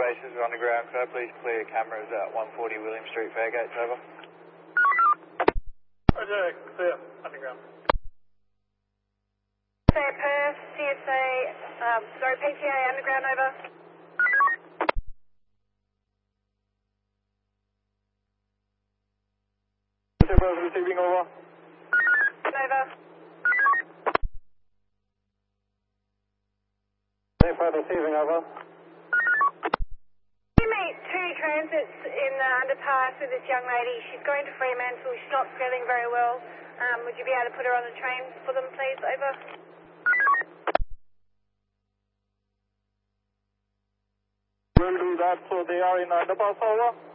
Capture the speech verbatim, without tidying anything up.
Traces underground. Could I please clear cameras at one forty William Street, Fairgates, over? Roger, clear, underground. Say Perth, C S A, um, sorry, P T A underground, over. Perth receiving, over. Over. Perth receiving, over. You meet two transits in the underpass with this young lady. She's going to Fremantle. She's not feeling very well. Um, would you be able to put her on the train for them, please? Over. We'll do that, so they are in underpass, over.